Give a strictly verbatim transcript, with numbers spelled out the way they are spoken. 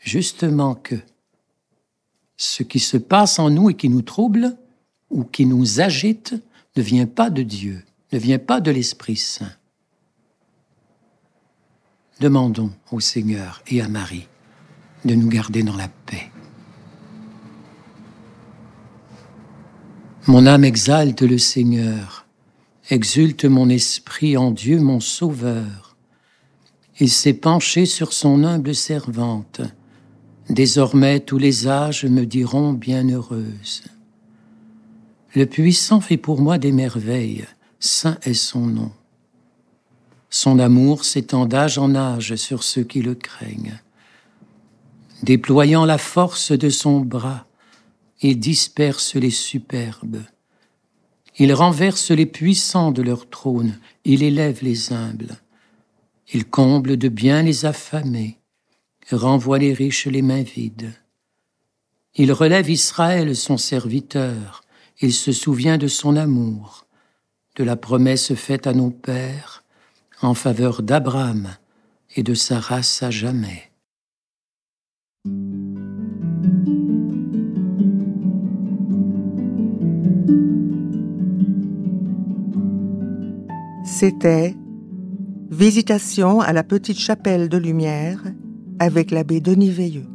justement que ce qui se passe en nous et qui nous trouble ou qui nous agite ne vient pas de Dieu, ne vient pas de l'Esprit Saint. Demandons au Seigneur et à Marie de nous garder dans la paix. Mon âme exalte le Seigneur, exulte mon esprit en Dieu mon Sauveur. Il s'est penché sur son humble servante. Désormais tous les âges me diront bienheureuse. Le Puissant fait pour moi des merveilles, saint est son nom. Son amour s'étend d'âge en âge sur ceux qui le craignent. Déployant la force de son bras, il disperse les superbes. Il renverse les puissants de leur trône, il élève les humbles. Il comble de bien les affamés, renvoie les riches les mains vides. Il relève Israël, son serviteur, il se souvient de son amour, de la promesse faite à nos pères, en faveur d'Abraham et de sa race à jamais. C'était Visitation à la petite chapelle de Lumière avec l'abbé Denis Veilleux.